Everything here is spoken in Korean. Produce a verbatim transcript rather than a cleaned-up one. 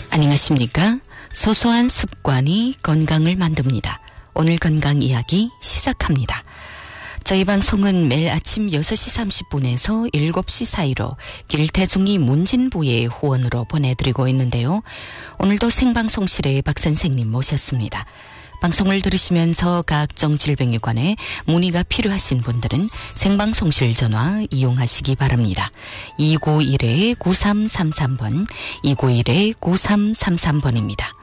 안녕하십니까? 소소한 습관이 건강을 만듭니다. 오늘 건강 이야기 시작합니다. 저희 방송은 매일 아침 여섯 시 삼십 분에서 일곱 시 사이로 길태중이 문진부의 후원으로 보내드리고 있는데요. 오늘도 생방송실에 박 선생님 모셨습니다. 방송을 들으시면서 각종 질병에 관해 문의가 필요하신 분들은 생방송실 전화 이용하시기 바랍니다. 이구일 구삼삼삼 번, 이구일 구삼삼삼 번입니다.